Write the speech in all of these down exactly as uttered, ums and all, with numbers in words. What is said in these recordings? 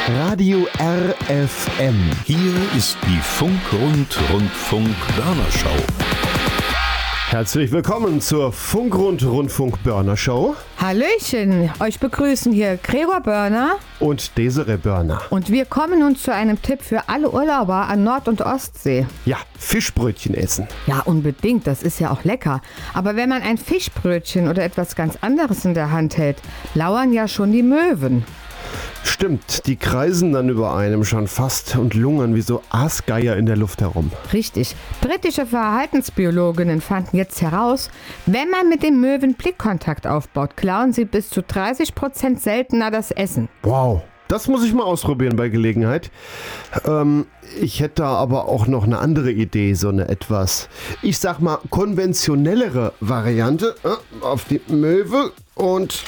Radio R F M. Hier ist die Funk-Rund-Rundfunk-Börner-Show. Herzlich willkommen zur Funk-Rund-Rundfunk-Börner-Show. Hallöchen, euch begrüßen hier Gregor Börner und Desiree Börner. Und wir kommen nun zu einem Tipp für alle Urlauber an Nord- und Ostsee. Ja, Fischbrötchen essen. Ja, unbedingt, das ist ja auch lecker. Aber wenn man ein Fischbrötchen oder etwas ganz anderes in der Hand hält, lauern ja schon die Möwen. Stimmt, die kreisen dann über einem schon fast und lungern wie so Aasgeier in der Luft herum. Richtig. Britische Verhaltensbiologinnen fanden jetzt heraus, wenn man mit den Möwen Blickkontakt aufbaut, klauen sie bis zu dreißig Prozent seltener das Essen. Wow, das muss ich mal ausprobieren bei Gelegenheit. Ähm, ich hätte da aber auch noch eine andere Idee, so eine etwas, ich sag mal, konventionellere Variante. Äh, auf die Möwe und...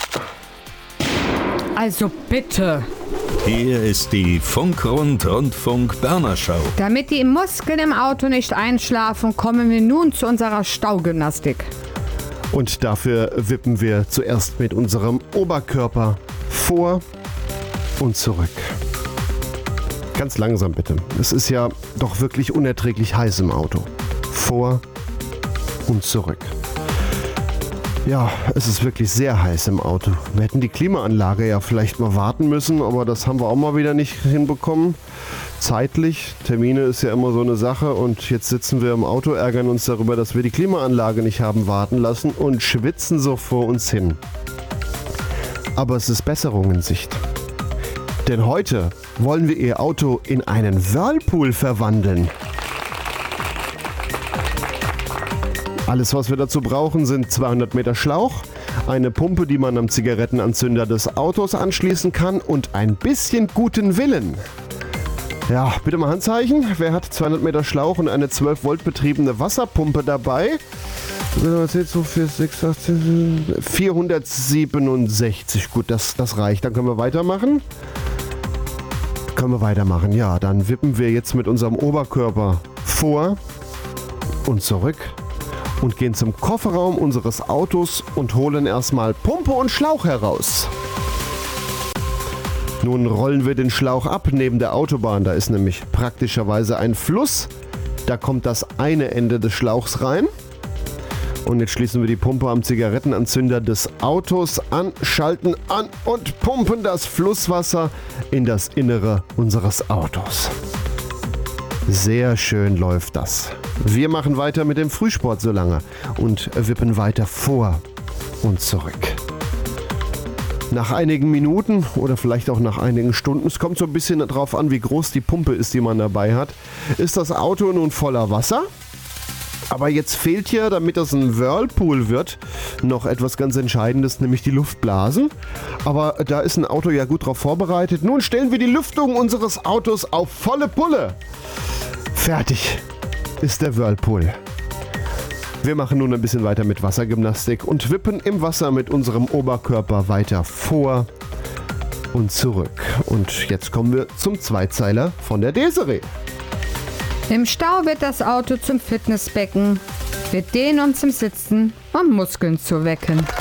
Also bitte. Hier ist die Funk-Rund-Rundfunk-Börner-Show. Damit die Muskeln im Auto nicht einschlafen, kommen wir nun zu unserer Staugymnastik. Und dafür wippen wir zuerst mit unserem Oberkörper vor und zurück. Ganz langsam bitte. Es ist ja doch wirklich unerträglich heiß im Auto. Vor und zurück. Ja, es ist wirklich sehr heiß im Auto. Wir hätten die Klimaanlage ja vielleicht mal warten müssen, aber das haben wir auch mal wieder nicht hinbekommen. Zeitlich, Termine ist ja immer so eine Sache und jetzt sitzen wir im Auto, ärgern uns darüber, dass wir die Klimaanlage nicht haben warten lassen und schwitzen so vor uns hin. Aber es ist Besserung in Sicht. Denn heute wollen wir Ihr Auto in einen Whirlpool verwandeln. Alles, was wir dazu brauchen, sind zweihundert Meter Schlauch, eine Pumpe, die man am Zigarettenanzünder des Autos anschließen kann und ein bisschen guten Willen. Ja, bitte mal Handzeichen. Wer hat zweihundert Meter Schlauch und eine zwölf Volt betriebene Wasserpumpe dabei? vierhundertsiebenundsechzig. Gut, das, das reicht. Dann können wir weitermachen. Können wir weitermachen. Ja, dann wippen wir jetzt mit unserem Oberkörper vor und zurück. Und gehen zum Kofferraum unseres Autos und holen erstmal Pumpe und Schlauch heraus. Nun rollen wir den Schlauch ab neben der Autobahn. Da ist nämlich praktischerweise ein Fluss. Da kommt das eine Ende des Schlauchs rein. Und jetzt schließen wir die Pumpe am Zigarettenanzünder des Autos an, schalten an und pumpen das Flusswasser in das Innere unseres Autos. Sehr schön läuft das. Wir machen weiter mit dem Frühsport so lange und wippen weiter vor und zurück. Nach einigen Minuten oder vielleicht auch nach einigen Stunden, es kommt so ein bisschen darauf an, wie groß die Pumpe ist, die man dabei hat, ist das Auto nun voller Wasser. Aber jetzt fehlt hier, damit das ein Whirlpool wird, noch etwas ganz Entscheidendes, nämlich die Luftblasen. Aber da ist ein Auto ja gut drauf vorbereitet. Nun stellen wir die Lüftung unseres Autos auf volle Pulle. Fertig ist der Whirlpool. Wir machen nun ein bisschen weiter mit Wassergymnastik und wippen im Wasser mit unserem Oberkörper weiter vor und zurück. Und jetzt kommen wir zum Zweizeiler von der Desiree. Im Stau wird das Auto zum Fitnessbecken. Wir dehnen uns im Sitzen, um Muskeln zu wecken.